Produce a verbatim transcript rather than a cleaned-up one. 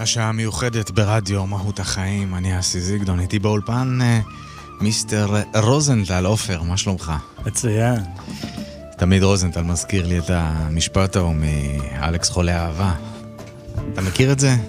השעה מיוחדת ברדיו מהות החיים. אני אסי זיגדון, איתי באולפן מיסטר רוזנטל. עופר, מה שלומך? מצוין. תמיד רוזנטל מזכיר לי את המשפט ההוא מאלכס חולה אהבה. אתה מכיר את זה?